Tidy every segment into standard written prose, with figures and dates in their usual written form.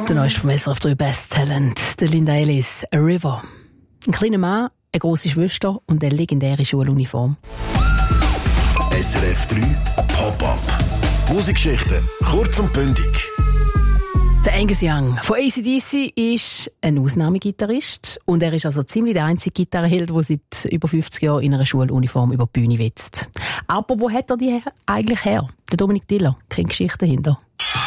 Der neueste vom SRF 3 Best Talent, der Linda Ellis, A River. Ein kleiner Mann, eine grosse Schwester und eine legendäre Schuluniform. SRF 3 Pop-Up. Musikgeschichten, kurz und bündig. Der Angus Young von AC/DC ist ein Ausnahmegitarrist und er ist also ziemlich der einzige Gitarrenheld, der seit über 50 Jahren in einer Schuluniform über die Bühne wetzt. Aber wo hat er die eigentlich her? Der Dominic Diller, keine Geschichte dahinter.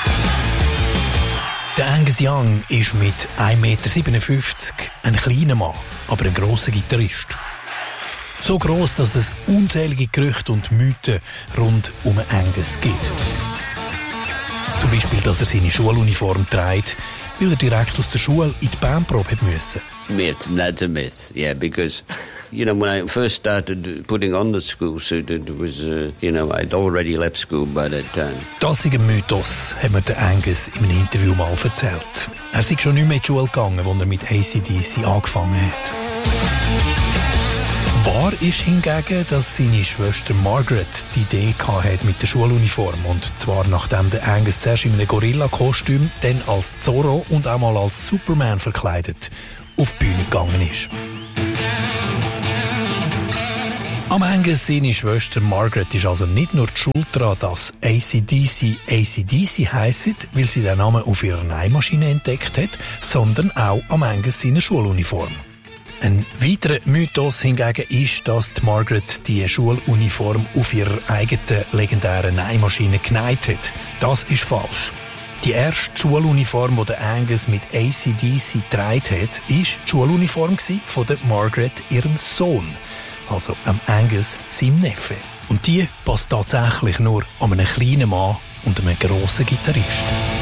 Der Angus Young ist mit 1,57 Meter ein kleiner Mann, aber ein grosser Gitarrist. So gross, dass es unzählige Gerüchte und Mythen rund um Angus gibt. Zum Beispiel, dass er seine Schuluniform trägt, weil er direkt aus der Schule in die Bandprobe musste. That's a myth, yeah, because, when I first started putting on the school suit, it was, I'd already left school by that time. Das ist ein Mythos, hat mir der Angus in einem Interview mal erzählt. Er ist schon nicht mehr in die Schule gegangen, als er mit AC/DC angefangen hat. Wahr ist hingegen, dass seine Schwester Margaret die Idee hatte mit der Schuluniform. Und zwar nachdem der Angus zuerst in einem Gorilla-Kostüm, dann als Zorro und auch mal als Superman verkleidet auf die Bühne gegangen ist. Am Angus seine Schwester Margaret ist also nicht nur die Schuld daran, dass AC/DC heisst, weil sie den Namen auf ihrer Nähmaschine entdeckt hat, sondern auch am Angus seine Schuluniform. Ein weiterer Mythos hingegen ist, dass die Margaret die Schuluniform auf ihrer eigenen legendären Nähmaschine genäht hat. Das ist falsch. Die erste Schuluniform, die der Angus mit AC/DC getragen hat, war die Schuluniform von der Margaret, ihrem Sohn. Also am Angus, seinem Neffe. Und die passt tatsächlich nur an einen kleinen Mann und einem grossen Gitarrist.